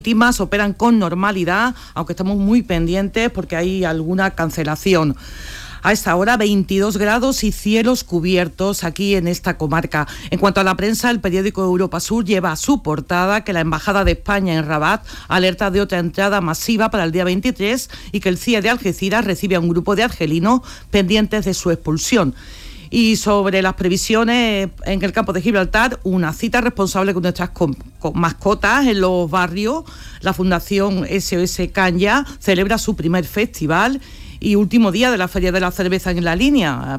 operan con normalidad, aunque estamos muy pendientes porque hay alguna cancelación. A esta hora 22 grados y cielos cubiertos aquí en esta comarca. En cuanto a la prensa, el periódico Europa Sur lleva a su portada que la Embajada de España en Rabat alerta de otra entrada masiva para el día 23 y que el CIE de Algeciras recibe a un grupo de argelinos pendientes de su expulsión. Y sobre las previsiones en el campo de Gibraltar, una cita responsable con nuestras mascotas en los barrios. La Fundación SOS Canya celebra su primer festival y último día de la Feria de la Cerveza en la Línea,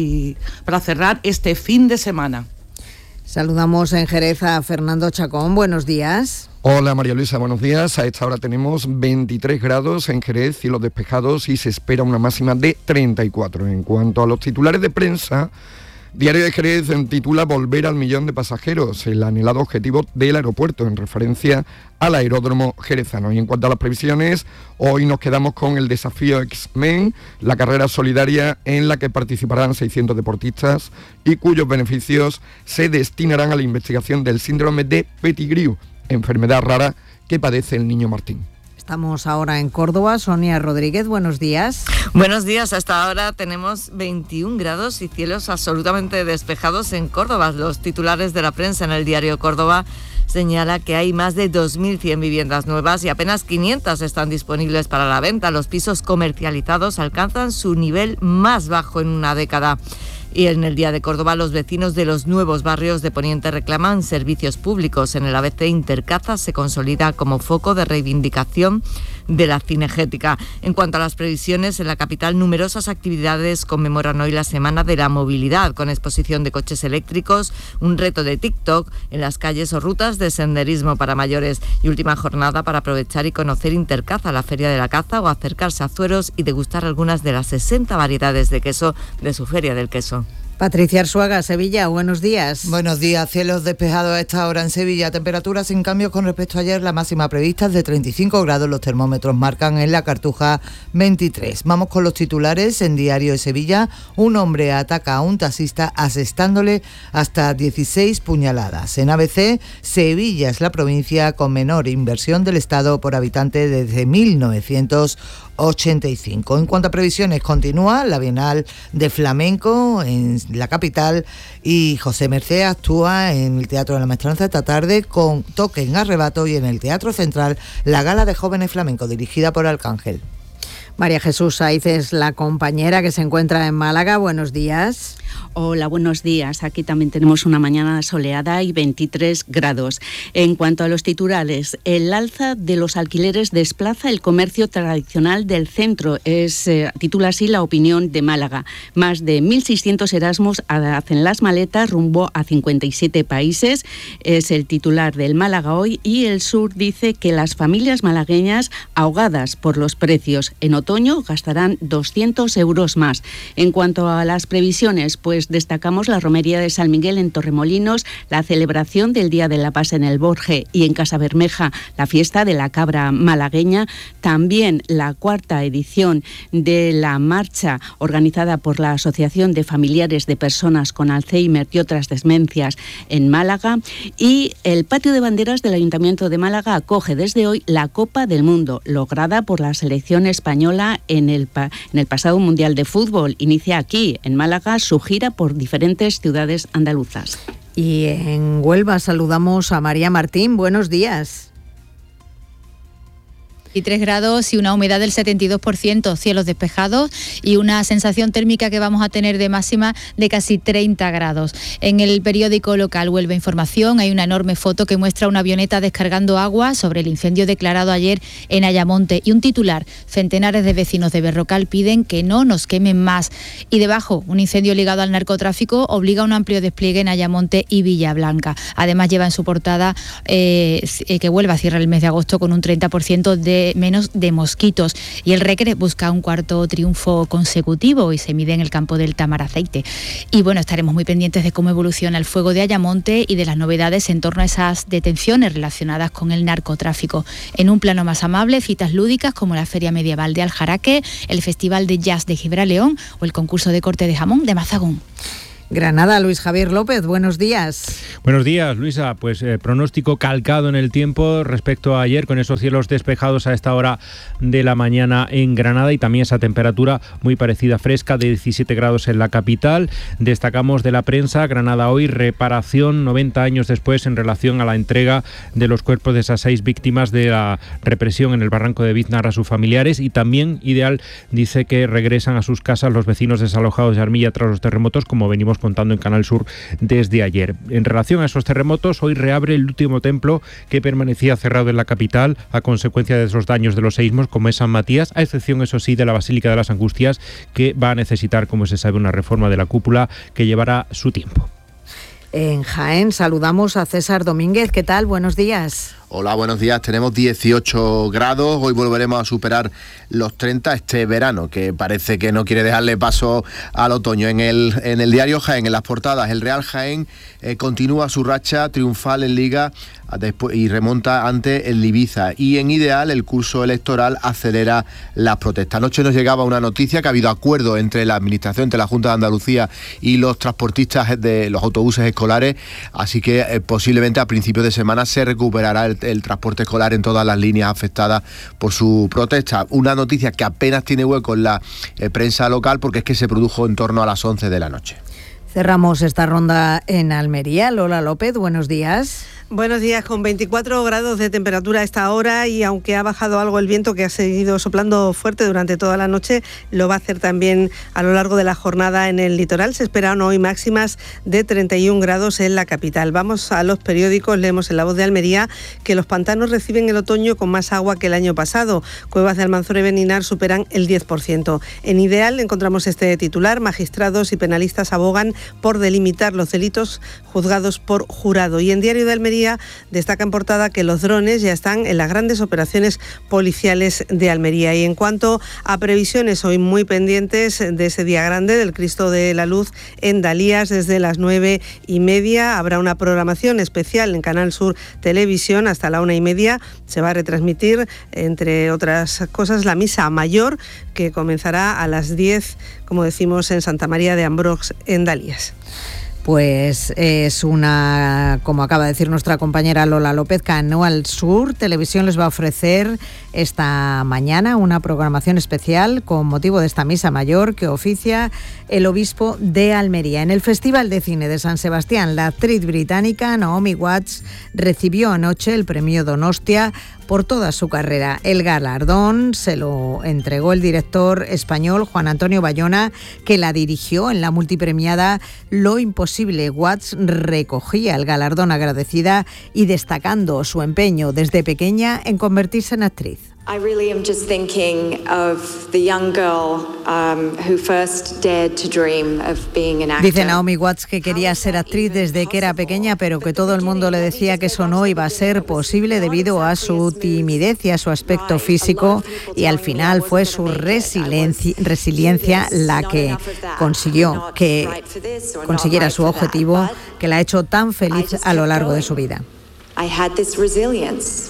para cerrar este fin de semana. Saludamos en Jerez a Fernando Chacón. Buenos días. Hola María Luisa, buenos días. A esta hora tenemos 23 grados en Jerez, cielos despejados y se espera una máxima de 34. En cuanto a los titulares de prensa, Diario de Jerez titula Volver al millón de pasajeros, el anhelado objetivo del aeropuerto, en referencia al aeródromo jerezano. Y en cuanto a las previsiones, hoy nos quedamos con el desafío X-Men, la carrera solidaria en la que participarán 600 deportistas y cuyos beneficios se destinarán a la investigación del síndrome de Pettigrew, enfermedad rara que padece el niño Martín. Estamos ahora en Córdoba. Sonia Rodríguez, buenos días. Buenos días. Hasta ahora tenemos 21 grados y cielos absolutamente despejados en Córdoba. Los titulares de la prensa en el diario Córdoba señala que hay más de 2.100 viviendas nuevas y apenas 500 están disponibles para la venta. Los pisos comercializados alcanzan su nivel más bajo en una década. Y en el Día de Córdoba, los vecinos de los nuevos barrios de Poniente reclaman servicios públicos. En el ABC, Intercaza se consolida como foco de reivindicación de la cinegética. En cuanto a las previsiones, en la capital numerosas actividades conmemoran hoy la Semana de la Movilidad, con exposición de coches eléctricos, un reto de TikTok en las calles o rutas de senderismo para mayores y última jornada para aprovechar y conocer Intercaza, la Feria de la Caza, o acercarse a Zueros y degustar algunas de las 60 variedades de queso de su Feria del Queso. Patricia Arzuaga, Sevilla, buenos días. Buenos días, cielos despejados a esta hora en Sevilla, temperaturas sin cambios con respecto a ayer, la máxima prevista es de 35 grados, los termómetros marcan en la Cartuja 23. Vamos con los titulares en Diario de Sevilla. Un hombre ataca a un taxista asestándole hasta 16 puñaladas. En ABC, Sevilla es la provincia con menor inversión del Estado por habitante desde 1985. En cuanto a previsiones, continúa la Bienal de Flamenco en la capital y José Mercé actúa en el Teatro de la Maestranza esta tarde con Toque en Arrebato y en el Teatro Central la Gala de Jóvenes Flamencos dirigida por Arcángel. María Jesús Saiz es la compañera que se encuentra en Málaga. Buenos días. Hola, buenos días. Aquí también tenemos una mañana soleada y 23 grados. En cuanto a los titulares, el alza de los alquileres desplaza el comercio tradicional del centro. Titula así La Opinión de Málaga. Más de 1.600 Erasmus hacen las maletas rumbo a 57 países. Es el titular del Málaga Hoy, y El Sur dice que las familias malagueñas ahogadas por los precios en otoño gastarán 200 euros más. En cuanto a las previsiones, pues destacamos la romería de San Miguel en Torremolinos, la celebración del Día de la Paz en el Borje y en Casabermeja, la fiesta de la cabra malagueña, también la 4ª edición de la marcha organizada por la Asociación de Familiares de Personas con Alzheimer y otras demencias en Málaga, y el patio de banderas del Ayuntamiento de Málaga acoge desde hoy la Copa del Mundo, lograda por la selección española en el pasado Mundial de Fútbol. Inicia aquí, en Málaga, su gira por diferentes ciudades andaluzas. Y en Huelva saludamos a María Martín. Buenos días. 23 grados y una humedad del 72%, cielos despejados y una sensación térmica que vamos a tener de máxima de casi 30 grados. En el periódico local Huelva Información hay una enorme foto que muestra una avioneta descargando agua sobre el incendio declarado ayer en Ayamonte y un titular: centenares de vecinos de Berrocal piden que no nos quemen más. Y debajo, un incendio ligado al narcotráfico obliga a un amplio despliegue en Ayamonte y Villablanca. Además lleva en su portada que Huelva cierra el mes de agosto con un 30% de menos de mosquitos, y el Recre busca un 4º triunfo consecutivo y se mide en el campo del Tamaraceite. Y bueno, estaremos muy pendientes de cómo evoluciona el fuego de Ayamonte y de las novedades en torno a esas detenciones relacionadas con el narcotráfico. En un plano más amable, citas lúdicas como la Feria Medieval de Aljaraque, el Festival de Jazz de Gibraleón o el concurso de corte de jamón de Mazagún. Granada, Luis Javier López, buenos días. Buenos días, Luisa. Pues pronóstico calcado en el tiempo respecto a ayer, con esos cielos despejados a esta hora de la mañana en Granada y también esa temperatura muy parecida, fresca, de 17 grados en la capital. Destacamos de la prensa, Granada hoy, reparación 90 años después en relación a la entrega de los cuerpos de esas 6 víctimas de la represión en el barranco de Biznar a sus familiares, y también Ideal dice que regresan a sus casas los vecinos desalojados de Armilla tras los terremotos, como venimos contando en Canal Sur desde ayer. En relación a esos terremotos, hoy reabre el último templo que permanecía cerrado en la capital a consecuencia de esos daños de los seísmos, como es San Matías, a excepción, eso sí, de la Basílica de las Angustias, que va a necesitar, como se sabe, una reforma de la cúpula que llevará su tiempo. En Jaén saludamos a César Domínguez. ¿Qué tal? Buenos días. Hola, buenos días. Tenemos 18 grados. Hoy volveremos a superar los 30 este verano, que parece que no quiere dejarle paso al otoño. En el diario Jaén, en las portadas, el Real Jaén continúa su racha triunfal en Liga y remonta ante el Ibiza. Y en Ideal, el curso electoral acelera las protestas. Anoche nos llegaba una noticia que ha habido acuerdo entre la Administración, entre la Junta de Andalucía y los transportistas de los autobuses escolares, así que posiblemente a principios de semana se recuperará el transporte escolar en todas las líneas afectadas por su protesta. Una noticia que apenas tiene hueco en la prensa local, porque es que se produjo en torno a las 11 de la noche. Cerramos esta ronda en Almería. Lola López, buenos días. Buenos días, con 24 grados de temperatura a esta hora, y aunque ha bajado algo el viento, que ha seguido soplando fuerte durante toda la noche, lo va a hacer también a lo largo de la jornada en el litoral. Se esperan hoy máximas de 31 grados en la capital. Vamos a los periódicos, leemos en La Voz de Almería que los pantanos reciben el otoño con más agua que el año pasado. Cuevas de Almanzora y Beninar superan el 10%. En Ideal encontramos este titular: magistrados y penalistas abogan por delimitar los delitos juzgados por jurado. Y en Diario de Almería destaca en portada que los drones ya están en las grandes operaciones policiales de Almería. Y en cuanto a previsiones, hoy muy pendientes de ese día grande del Cristo de la Luz en Dalías desde las 9:30. Habrá una programación especial en Canal Sur Televisión hasta la 1:30. Se va a retransmitir, entre otras cosas, la misa mayor, que comenzará a las 10, como decimos, en Santa María de Ambrós en Dalías. Pues es una, como acaba de decir nuestra compañera Lola López, Canal Sur Televisión les va a ofrecer esta mañana una programación especial con motivo de esta misa mayor que oficia el obispo de Almería. En el Festival de Cine de San Sebastián, la actriz británica Naomi Watts recibió anoche el premio Donostia por toda su carrera. El galardón se lo entregó el director español Juan Antonio Bayona, que la dirigió en la multipremiada Lo Imposible. Watts recogía el galardón agradecida y destacando su empeño desde pequeña en convertirse en actriz. I really am just thinking of the young girl who first dared to dream of being an actor. Dice Naomi Watts que quería ser actriz desde que era pequeña, pero que todo el mundo le decía que eso no iba a ser posible debido a su timidez y a su aspecto físico, y al final fue su resiliencia la que consiguió que consiguiera su objetivo, que la ha hecho tan feliz a lo largo de su vida. I had this resilience.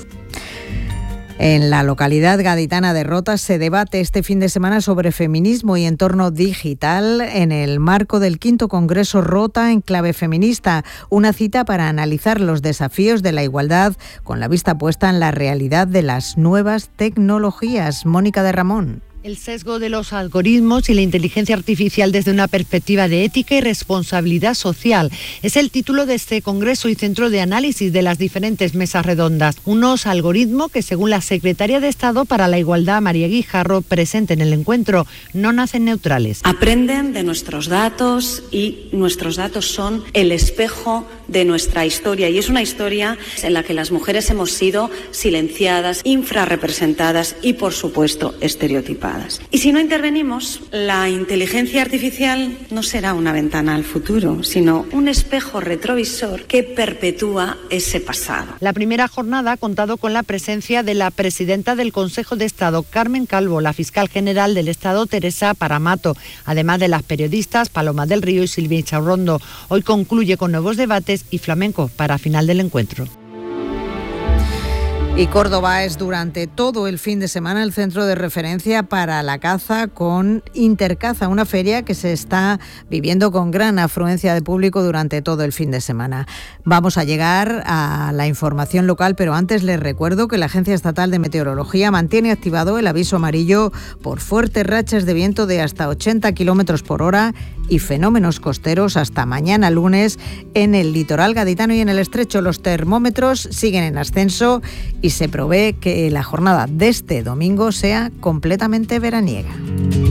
En la localidad gaditana de Rota se debate este fin de semana sobre feminismo y entorno digital en el marco del 5º Congreso Rota en Clave Feminista, una cita para analizar los desafíos de la igualdad con la vista puesta en la realidad de las nuevas tecnologías. Mónica de Ramón. El sesgo de los algoritmos y la inteligencia artificial desde una perspectiva de ética y responsabilidad social es el título de este congreso y centro de análisis de las diferentes mesas redondas. Unos algoritmos que, según la secretaria de Estado para la Igualdad, María Guijarro, presente en el encuentro, no nacen neutrales. Aprenden de nuestros datos y nuestros datos son el espejo de nuestra historia, y es una historia en la que las mujeres hemos sido silenciadas, infrarrepresentadas y, por supuesto, estereotipadas. Y si no intervenimos, la inteligencia artificial no será una ventana al futuro, sino un espejo retrovisor que perpetúa ese pasado. La primera jornada ha contado con la presencia de la presidenta del Consejo de Estado, Carmen Calvo, la fiscal general del Estado, Teresa Paramato, además de las periodistas Paloma del Río y Silvia Chaurrondo. Hoy concluye con nuevos debates y flamenco para final del encuentro. Y Córdoba es durante todo el fin de semana el centro de referencia para la caza con Intercaza, una feria que se está viviendo con gran afluencia de público durante todo el fin de semana. Vamos a llegar a la información local, pero antes les recuerdo que la Agencia Estatal de Meteorología mantiene activado el aviso amarillo por fuertes rachas de viento de hasta 80 kilómetros por hora y fenómenos costeros hasta mañana lunes en el litoral gaditano y en el estrecho. Los termómetros siguen en ascenso y se prevé que la jornada de este domingo sea completamente veraniega.